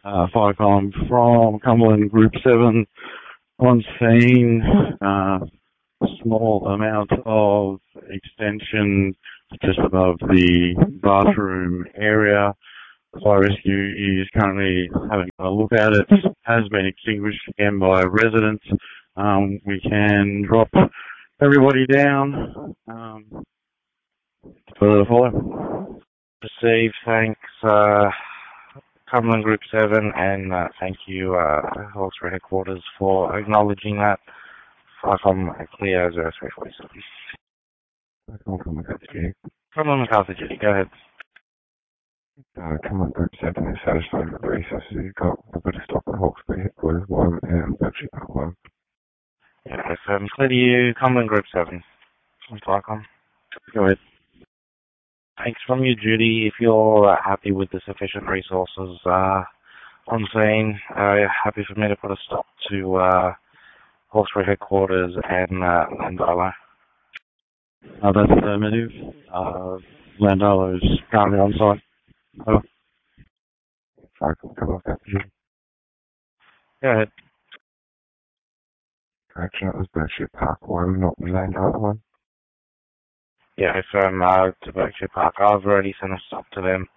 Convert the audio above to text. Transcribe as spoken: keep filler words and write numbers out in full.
uh, FICOM from Cumberland Group seven on scene. Uh, small amount of extension just above the bathroom area. The fire rescue is currently having a look at it. It has been extinguished again by residents. Um, we can drop everybody down um, for the follow. Receive, thanks, uh, Cumberland Group seven, and uh, thank you, uh, Hawkesbury Headquarters, for acknowledging that. FICOM clear zero three four seven. Cumberland McCarthy Judy. Cumberland McCarthy Judy, go ahead. Uh, Cumberland Group seven is satisfied with the resources you've got. I've got to stop at Hawkesbury Headquarters one and Berkshire Park one. Yeah, if um, clear to you, Cumberland Group seven. FICOM. Go ahead. Thanks from you, Judy. If you're uh, happy with the sufficient resources uh, on scene, uh, happy for me to put a stop to uh, Hawkesbury Headquarters and uh, Landalo. Uh, that's affirmative. Uh, Landalo is currently on site. Over. FICOM, Cumberland McCarthy Judy. Go ahead. Correction, it was Berkshire Park one, not the Landalo one. Yeah, if um, uh, to Berkshire Park, I've already sent a stop to them.